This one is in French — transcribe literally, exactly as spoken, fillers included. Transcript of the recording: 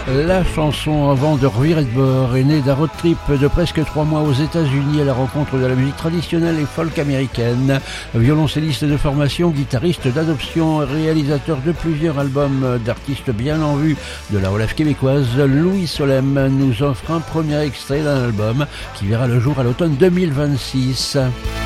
La chanson Avant de revirer de bord est née d'un road trip de presque trois mois aux États-Unis à la rencontre de la musique traditionnelle et folk américaine. Violoncelliste de formation, guitariste d'adoption, réalisateur de plusieurs albums d'artistes bien en vue de la relève québécoise, Louis Solem nous offre un premier extrait d'un album qui verra le jour à l'automne deux mille vingt-six.